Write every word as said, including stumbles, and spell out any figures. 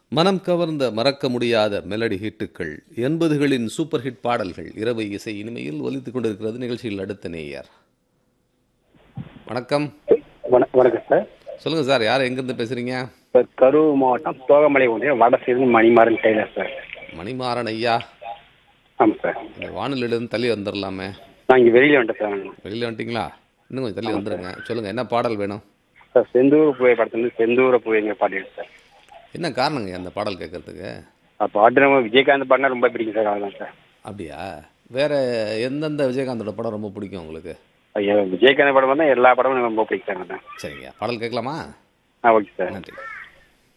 மனம் கவர்ந்த மறக்க முடியாத மெலடி ஹிட்டுகள், எண்பதுகளின் சூப்பர் ஹிட் பாடல்கள் இரவு இசை இனிமையில் ஒலித்துக் கொண்டிருக்கிறது. நிகழ்ச்சியில் அடுத்த நேயர். வணக்கம். வண- வணக்கம் சார். சொல்லுங்க சார், யார் எங்கிருந்து பேசுறீங்க? சார் கரூர் மாவட்டம் தோகமலை ஒன்றிய வடசேரி மணிமாறன் டெய்லர் சார். மணிமாறன் ஐயா, ஆமாம் சார். இந்த வானிலிருந்து தள்ளி வந்துடலாமே. நான் இங்கே வெளியில் வந்துட்டேன் சார். வெளியில் வந்துட்டீங்களா? இன்னும் கொஞ்சம் தள்ளி வந்துருங்க. சொல்லுங்க, என்ன பாடல் வேணும்? சார் செந்தூர பூவை படத்துலேருந்து செந்தூர பூவைங்க பாட்டு சார். என்ன காரணங்க அந்த பாடல் கேட்கறதுக்கு? ஆ பாட்டு நம்ம விஜயகாந்த் பாடினா ரொம்ப பிடிக்கும் சார், அவ்வளோதான் சார். அப்படியா? வேற எந்தெந்த விஜயகாந்தோட படம் ரொம்ப பிடிக்கும் உங்களுக்கு? ஐயா விஜயகாந்த் படம் வந்து எல்லா படமும் எனக்கு ரொம்ப பிடிக்கும் சார். சரிங்க, பாடல் கேட்கலாமா? ஆ ஓகே சார். நன்றி.